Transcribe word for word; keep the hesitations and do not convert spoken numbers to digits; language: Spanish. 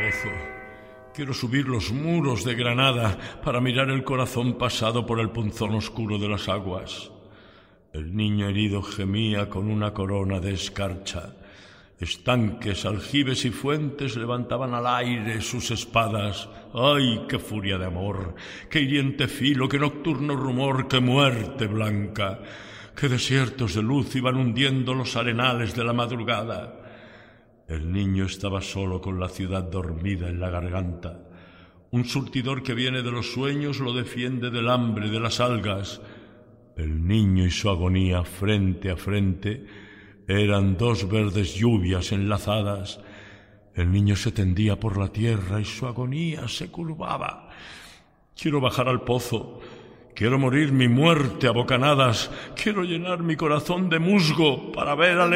pozo. Quiero subir los muros de Granada para mirar el corazón pasado por el punzón oscuro de las aguas. El niño herido gemía con una corona de escarcha. Estanques, aljibes y fuentes levantaban al aire sus espadas. ¡Ay, qué furia de amor! ¡Qué hiriente filo! ¡Qué nocturno rumor! ¡Qué muerte blanca! ¡Qué desiertos de luz iban hundiendo los arenales de la madrugada! El niño estaba solo con la ciudad dormida en la garganta. Un surtidor que viene de los sueños lo defiende del hambre, de las algas. El niño y su agonía frente a frente eran dos verdes lluvias enlazadas. El niño se tendía por la tierra y su agonía se curvaba. Quiero bajar al pozo. Quiero morir mi muerte a bocanadas. Quiero llenar mi corazón de musgo para ver al